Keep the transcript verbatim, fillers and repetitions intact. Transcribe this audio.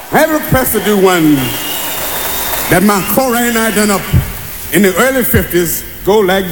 I have a request to do one that my co-writer and I done up in the early fifties, go like